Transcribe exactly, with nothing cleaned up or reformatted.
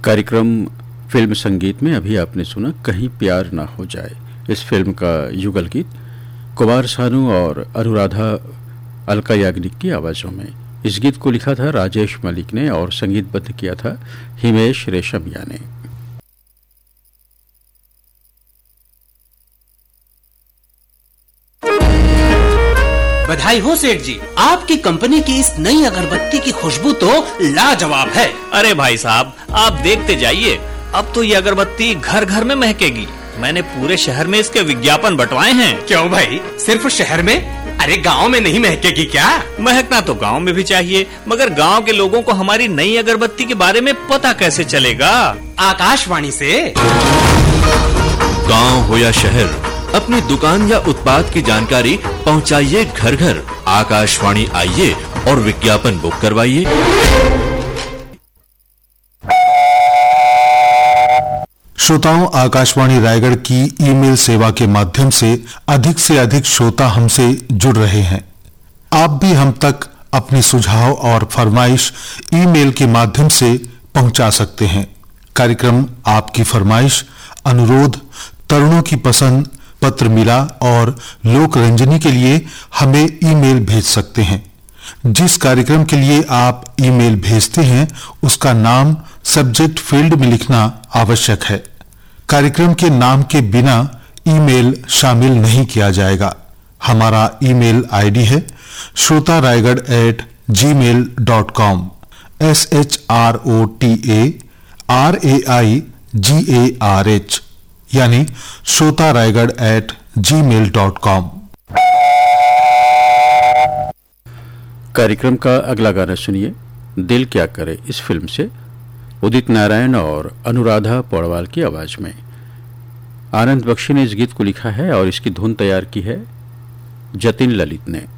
कार्यक्रम फिल्म संगीत में अभी आपने सुना कहीं प्यार ना हो जाए। इस फिल्म का युगल गीत कुमार सानू और अनुराधा अलका याग्निक की आवाज़ों में। इस गीत को लिखा था राजेश मलिक ने और संगीतबद्ध किया था हिमेश रेशमिया ने। बधाई हो सेठ जी, आपकी कंपनी की इस नई अगरबत्ती की खुशबू तो लाजवाब है। अरे भाई साहब, आप देखते जाइए, अब तो ये अगरबत्ती घर घर में महकेगी। मैंने पूरे शहर में इसके विज्ञापन बंटवाए हैं। क्यों भाई, सिर्फ शहर में? अरे गांव में नहीं महकेगी क्या? महकना तो गांव में भी चाहिए, मगर गांव के लोगों को हमारी नई अगरबत्ती के बारे में पता कैसे चलेगा? आकाशवाणी से। गांव हो या शहर, अपनी दुकान या उत्पाद की जानकारी पहुंचाइए घर घर। आकाशवाणी आइए और विज्ञापन बुक करवाइए। श्रोताओं, आकाशवाणी रायगढ़ की ईमेल सेवा के माध्यम से अधिक से अधिक श्रोता हमसे जुड़ रहे हैं। आप भी हम तक अपने सुझाव और फरमाइश ईमेल के माध्यम से पहुंचा सकते हैं। कार्यक्रम आपकी फरमाइश, अनुरोध, तरुणों की पसंद, पत्र मिला और लोक रंजनी के लिए हमें ईमेल भेज सकते हैं। जिस कार्यक्रम के लिए आप ईमेल भेजते हैं उसका नाम सब्जेक्ट फील्ड में लिखना आवश्यक है। कार्यक्रम के नाम के बिना ईमेल शामिल नहीं किया जाएगा। हमारा ईमेल आईडी है श्रोता Raigarh eight ji mail dot com. S H R O T A R A I ji A R H यानी श्रोता रायगढ़ एट जी मेल डॉट कॉम। कार्यक्रम का अगला गाना सुनिए, दिल क्या करे, इस फिल्म से उदित नारायण और अनुराधा पौड़वाल की आवाज में। आनंद बख्शी ने इस गीत को लिखा है और इसकी धुन तैयार की है जतिन ललित ने।